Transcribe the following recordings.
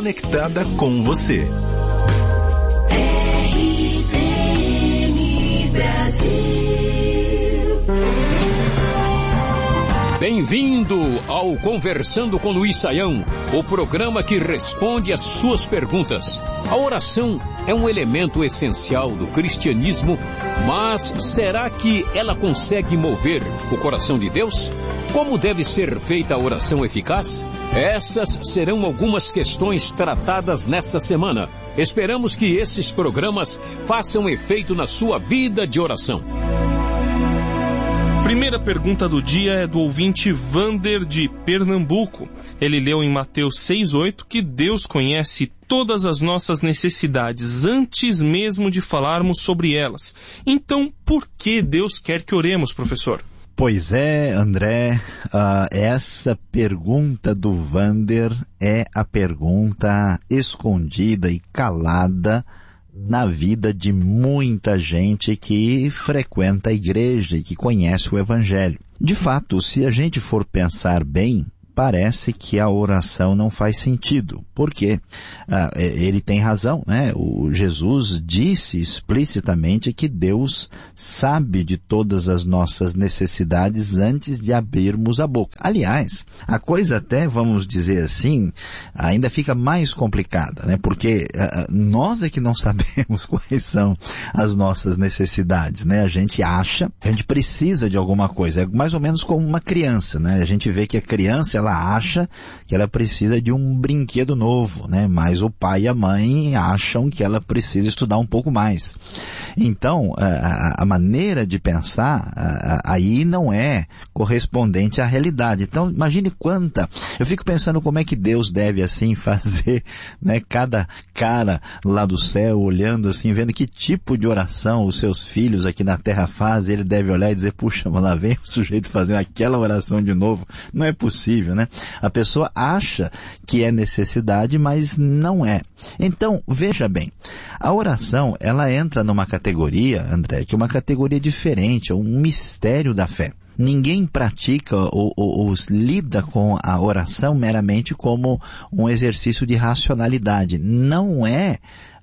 conectada com você. RTM Brasil. Bem-vindo ao Conversando com Luiz Saião, o programa que responde às suas perguntas. A oração é um elemento essencial do cristianismo, mas será que ela consegue mover o coração de Deus? Como deve ser feita a oração eficaz? Essas serão algumas questões tratadas nessa semana. Esperamos que esses programas façam efeito na sua vida de oração. Primeira pergunta do dia é do ouvinte Vander de Pernambuco. Ele leu em Mateus 6,8 que Deus conhece todas as nossas necessidades antes mesmo de falarmos sobre elas. Então, por que Deus quer que oremos, professor? Pois é, André, essa pergunta do Vander é a pergunta escondida e calada na vida de muita gente que frequenta a igreja e que conhece o Evangelho. De fato, se a gente for pensar bem, parece que a oração não faz sentido. Por quê? Ele tem razão, né? O Jesus disse explicitamente que Deus sabe de todas as nossas necessidades antes de abrirmos a boca. Aliás, a coisa até, vamos dizer assim, ainda fica mais complicada, né? Porque nós é que não sabemos quais são as nossas necessidades, né? A gente acha, a gente precisa de alguma coisa. É mais ou menos como uma criança, né? A gente vê que a criança, ela acha que ela precisa de um brinquedo novo, né? Mas o pai e a mãe acham que ela precisa estudar um pouco mais. Então, a maneira de pensar aí não é correspondente à realidade. Então, imagine quanta... Eu fico pensando como é que Deus deve, assim, fazer, né? Cada cara lá do céu, olhando assim, vendo que tipo de oração os seus filhos aqui na terra fazem, ele deve olhar e dizer, puxa, mas lá vem o sujeito fazendo aquela oração de novo. Não é possível, né? A pessoa acha que é necessidade, mas não é. Então, veja bem, a oração, ela entra numa categoria, André, que é uma categoria diferente, é um mistério da fé. Ninguém pratica ou lida com a oração meramente como um exercício de racionalidade. Não é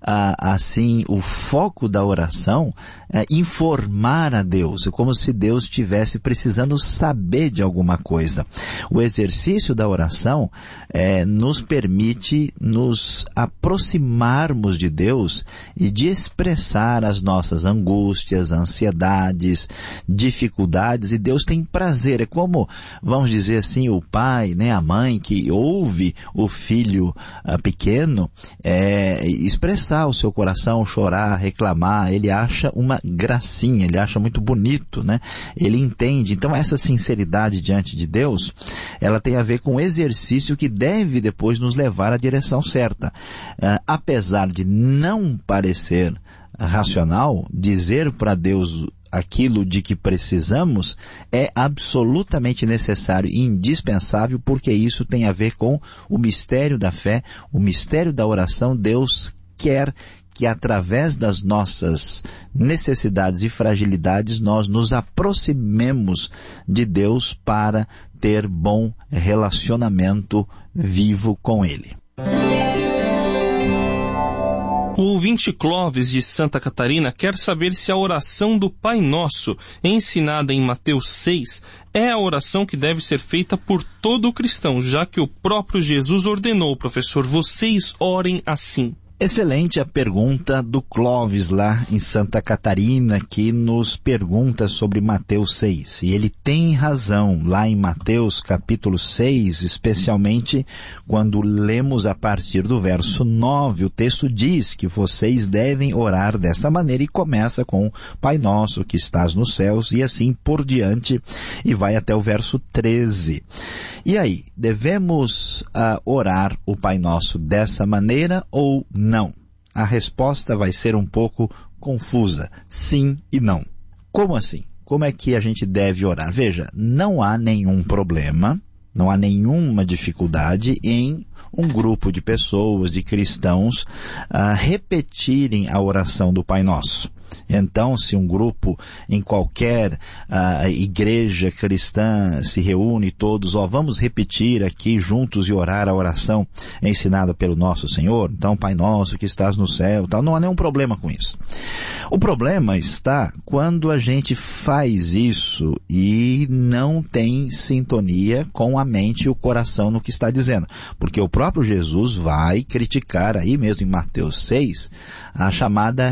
assim, o foco da oração é informar a Deus, como se Deus estivesse precisando saber de alguma coisa. O exercício da oração nos permite nos aproximarmos de Deus e de expressar as nossas angústias, ansiedades, dificuldades, e Deus tem prazer. É como, vamos dizer assim, o pai, né, a mãe que ouve o filho pequeno expressar o seu coração, chorar, reclamar, ele acha uma gracinha, ele acha muito bonito, né? Ele entende. Então essa sinceridade diante de Deus, ela tem a ver com o exercício que deve depois nos levar à direção certa. Apesar de não parecer racional, dizer para Deus aquilo de que precisamos é absolutamente necessário e indispensável, porque isso tem a ver com o mistério da fé, o mistério da oração. Deus quer que através das nossas necessidades e fragilidades nós nos aproximemos de Deus para ter bom relacionamento vivo com Ele. O ouvinte Clóvis de Santa Catarina quer saber se a oração do Pai Nosso, ensinada em Mateus 6, é a oração que deve ser feita por todo cristão, já que o próprio Jesus ordenou, professor, vocês orem assim. Excelente a pergunta do Clóvis lá em Santa Catarina, que nos pergunta sobre Mateus 6. E ele tem razão, lá em Mateus capítulo 6, especialmente quando lemos a partir do verso 9, o texto diz que vocês devem orar dessa maneira e começa com Pai Nosso que estás nos céus e assim por diante e vai até o verso 13. E aí, devemos orar o Pai Nosso dessa maneira ou não? A resposta vai ser um pouco confusa. Sim e não. Como assim? Como é que a gente deve orar? Veja, não há nenhum problema, não há nenhuma dificuldade em um grupo de pessoas, de cristãos, repetirem a oração do Pai Nosso. Então, se um grupo em qualquer igreja cristã se reúne todos, vamos repetir aqui juntos e orar a oração ensinada pelo nosso Senhor, então Pai Nosso que estás no céu, tal, não há nenhum problema com isso. O problema está quando a gente faz isso e não tem sintonia com a mente e o coração no que está dizendo, porque o próprio Jesus vai criticar aí mesmo em Mateus 6 a chamada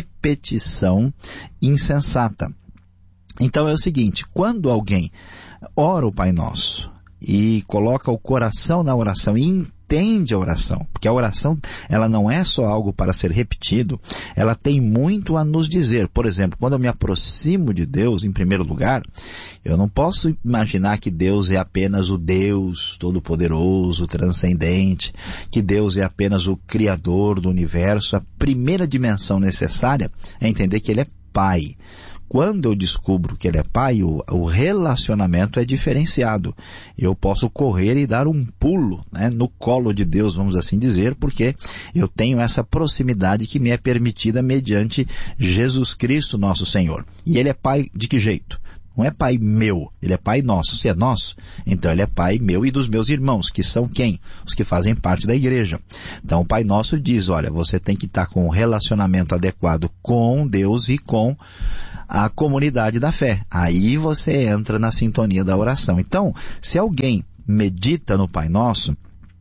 repetição insensata. Então é o seguinte, quando alguém ora o Pai Nosso e coloca o coração na oração e entende a oração, porque a oração ela não é só algo para ser repetido, ela tem muito a nos dizer. Por exemplo, quando eu me aproximo de Deus, em primeiro lugar, eu não posso imaginar que Deus é apenas o Deus todo-poderoso, transcendente, que Deus é apenas o Criador do universo. A primeira dimensão necessária é entender que Ele é Pai. Quando eu descubro que Ele é Pai, o relacionamento é diferenciado. Eu posso correr e dar um pulo, né, no colo de Deus, vamos assim dizer, porque eu tenho essa proximidade que me é permitida mediante Jesus Cristo, nosso Senhor. E Ele é Pai de que jeito? Não é Pai meu, Ele é Pai nosso. Se é nosso, então Ele é Pai meu e dos meus irmãos, que são quem? Os que fazem parte da igreja. Então o Pai Nosso diz, olha, você tem que estar com um relacionamento adequado com Deus e com a comunidade da fé. Aí você entra na sintonia da oração. Então, se alguém medita no Pai Nosso,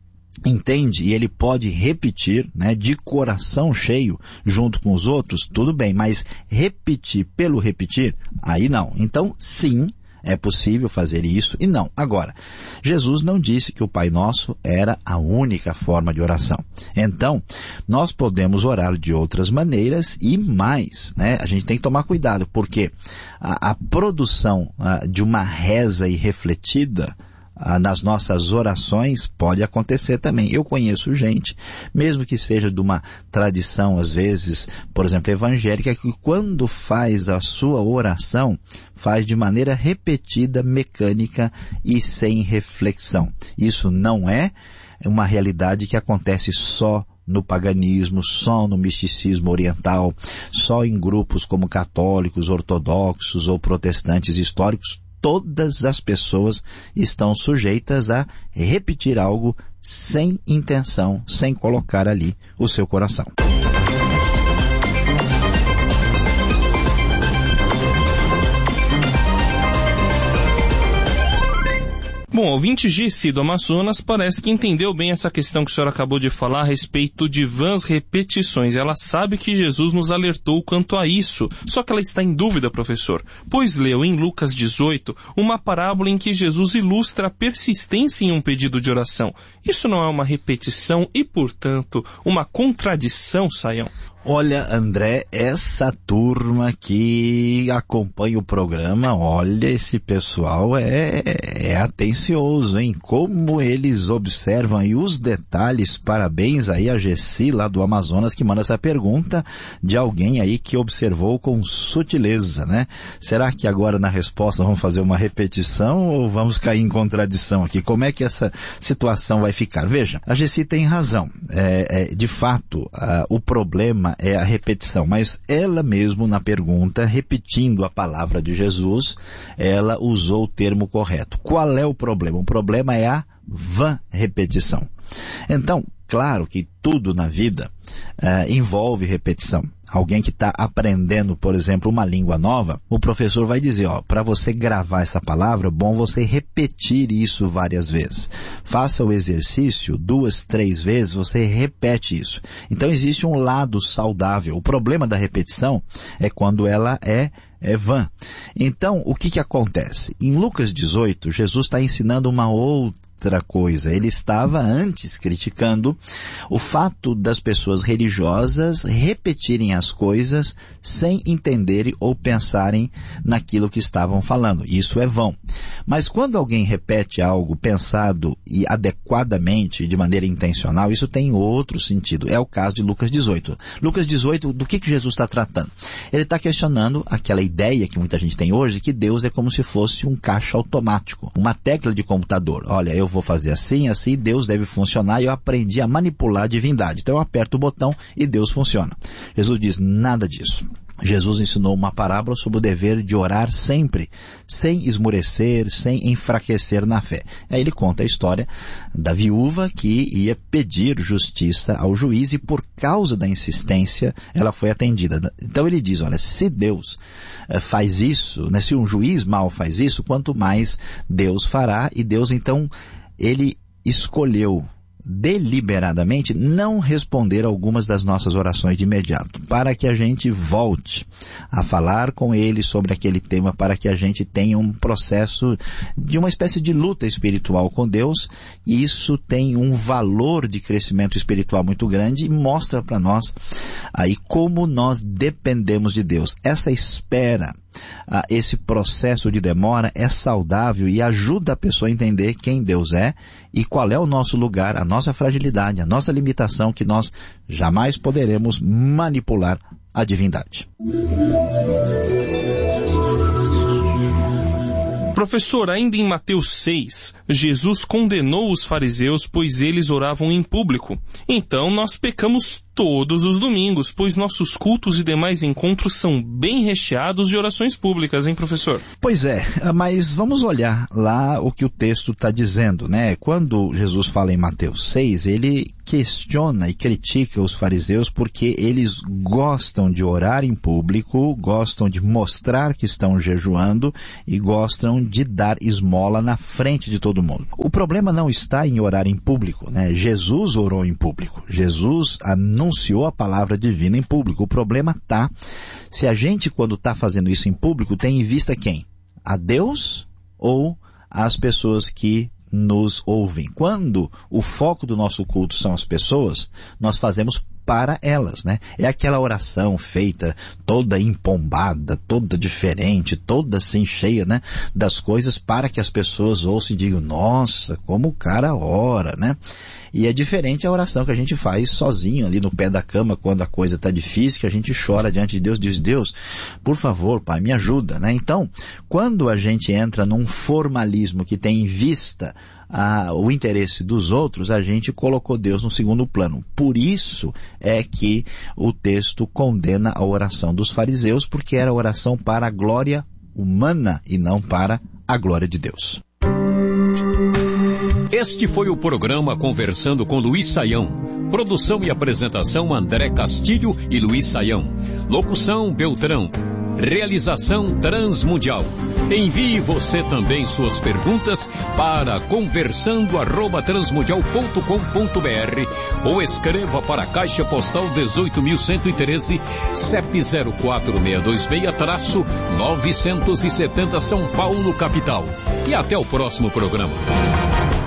entende, e ele pode repetir, né, de coração cheio, junto com os outros, tudo bem, mas repetir pelo repetir, aí não. Então, sim, é possível fazer isso e não. Agora, Jesus não disse que o Pai Nosso era a única forma de oração. Então, nós podemos orar de outras maneiras e mais, né? A gente tem que tomar cuidado, porque a produção de uma reza irrefletida nas nossas orações pode acontecer também. Eu conheço gente, mesmo que seja de uma tradição, às vezes, por exemplo, evangélica, que quando faz a sua oração, faz de maneira repetida, mecânica e sem reflexão. Isso não é uma realidade que acontece só no paganismo, só no misticismo oriental, só em grupos como católicos, ortodoxos ou protestantes históricos. Todas as pessoas estão sujeitas a repetir algo sem intenção, sem colocar ali o seu coração. Bom, ouvinte Gessi do Amazonas parece que entendeu bem essa questão que o senhor acabou de falar a respeito de vãs repetições. Ela sabe que Jesus nos alertou quanto a isso, só que ela está em dúvida, professor, pois leu em Lucas 18 uma parábola em que Jesus ilustra a persistência em um pedido de oração. Isso não é uma repetição e, portanto, uma contradição, Sayão? Olha, André, essa turma que acompanha o programa, olha, esse pessoal é atencioso, hein? Como eles observam aí os detalhes. Parabéns aí a Gessi lá do Amazonas que manda essa pergunta de alguém aí que observou com sutileza, né? Será que agora na resposta vamos fazer uma repetição ou vamos cair em contradição aqui? Como é que essa situação vai ficar? Veja, a Gessi tem razão. De fato, o problema é a repetição, mas ela mesmo na pergunta, repetindo a palavra de Jesus, ela usou o termo correto. Qual é o problema? O problema é a vã repetição. Então, claro que tudo na vida envolve repetição. Alguém que está aprendendo, por exemplo, uma língua nova, o professor vai dizer, para você gravar essa palavra, é bom você repetir isso várias vezes. Faça o exercício 2, 3 vezes, você repete isso. Então existe um lado saudável. O problema da repetição é quando ela é vã. Então, o que acontece? Em Lucas 18, Jesus está ensinando uma outra coisa. Ele estava antes criticando o fato das pessoas religiosas repetirem as coisas sem entenderem ou pensarem naquilo que estavam falando. Isso é vão. Mas quando alguém repete algo pensado e adequadamente, de maneira intencional, isso tem outro sentido. É o caso de Lucas 18. Lucas 18, do que Jesus está tratando? Ele está questionando aquela ideia que muita gente tem hoje, que Deus é como se fosse um caixa automático, uma tecla de computador. Olha, eu vou fazer assim, assim, Deus deve funcionar, e eu aprendi a manipular a divindade. Então eu aperto o botão e Deus funciona. Jesus diz, nada disso. Jesus ensinou uma parábola sobre o dever de orar sempre, sem esmorecer, sem enfraquecer na fé. Aí ele conta a história da viúva que ia pedir justiça ao juiz e por causa da insistência ela foi atendida. Então ele diz, olha, se Deus faz isso, né, se um juiz mau faz isso, quanto mais Deus fará. E Deus então, ele escolheu deliberadamente não responder algumas das nossas orações de imediato, para que a gente volte a falar com Ele sobre aquele tema, para que a gente tenha um processo de uma espécie de luta espiritual com Deus. E isso tem um valor de crescimento espiritual muito grande e mostra para nós aí como nós dependemos de Deus. Essa espera, esse processo de demora é saudável e ajuda a pessoa a entender quem Deus é e qual é o nosso lugar, a nossa fragilidade, a nossa limitação, que nós jamais poderemos manipular a divindade. Professor, ainda em Mateus 6, Jesus condenou os fariseus, pois eles oravam em público. Então nós pecamos todos os domingos, pois nossos cultos e demais encontros são bem recheados de orações públicas, hein, professor? Pois é, mas vamos olhar lá o que o texto está dizendo, né? Quando Jesus fala em Mateus 6, ele questiona e critica os fariseus porque eles gostam de orar em público, gostam de mostrar que estão jejuando e gostam de dar esmola na frente de todo mundo. O problema não está em orar em público, né? Jesus orou em público. Jesus anunciou a palavra divina em público. O problema está se a gente, quando está fazendo isso em público, tem em vista quem? A Deus ou as pessoas que nos ouvem? Quando o foco do nosso culto são as pessoas, nós fazemos para elas, né? É aquela oração feita toda empombada, toda diferente, toda assim cheia, né, das coisas para que as pessoas ouçam e digam, nossa, como o cara ora, né? E é diferente a oração que a gente faz sozinho ali no pé da cama quando a coisa está difícil, que a gente chora diante de Deus, diz, Deus, por favor, Pai, me ajuda, né? Então, quando a gente entra num formalismo que tem em vista o interesse dos outros, a gente colocou Deus no segundo plano. Por isso é que o texto condena a oração dos fariseus, porque era oração para a glória humana e não para a glória de Deus. Este foi o programa Conversando com Luiz Saião. Produção e apresentação André Castilho e Luiz Saião. Locução Beltrão. Realização Transmundial. Envie você também suas perguntas para conversando@transmundial.com.br ou escreva para a Caixa Postal 18.113, CEP 04626-970 São Paulo, capital. E até o próximo programa.